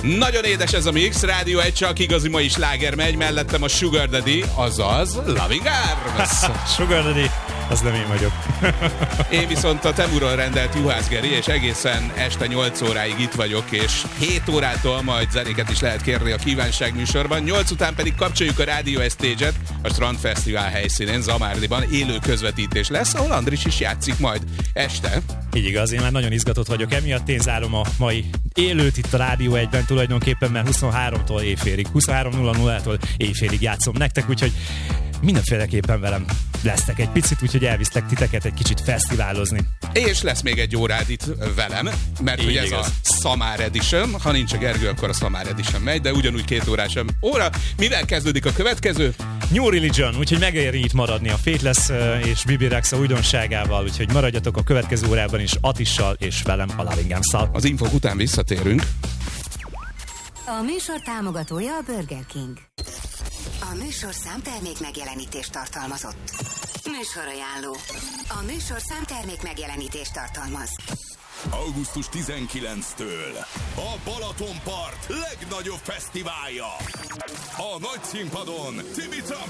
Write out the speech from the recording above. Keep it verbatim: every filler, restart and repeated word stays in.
Nagyon édes ez a mix, Rádió egy, csak igazi mai sláger megy, mellettem a Sugar Daddy, azaz Loving Arms. Sugar Daddy, az nem én vagyok. Én viszont a Temuról rendelt Juhász Geri, és egészen este nyolc óráig itt vagyok, és hét órától majd zenéket is lehet kérni a kívánság műsorban. nyolc után pedig kapcsoljuk a Rádió egy Stage-et a Strand Fesztivál helyszínén, Zamárdiban élő közvetítés lesz, ahol Andris is játszik majd este. Így igaz, én már nagyon izgatott vagyok, emiatt én zárom a mai élőt itt a Rádió egyben tulajdonképpen, mert huszonháromtól éjfélig, huszonhárom nulla nullától éjfélig játszom nektek, úgyhogy mindenféleképpen velem lesztek egy picit, úgyhogy elviszlek titeket egy kicsit fesztiválozni. És lesz még egy órád itt velem, mert hogy ez igaz. A Summer Edition, ha nincs a Gergő, akkor a Summer Edition megy, de ugyanúgy két órás óra. Mivel kezdődik a következő? New Religion, úgyhogy megéri itt maradni a Faithless és Bibi Rexa újdonságával, úgyhogy maradjatok a következő órában is Atissal és velem a Loving Arms-szal. Az infok után visszatérünk. A műsor támogatója a Burger King. A műsorszám termék megjelenítést tartalmazott. Műsorajánló. A műsorszám termék megjelenítést tartalmaz. augusztus tizenkilencedikétől a Balatonpart legnagyobb fesztiválja. A nagy színpadon Timica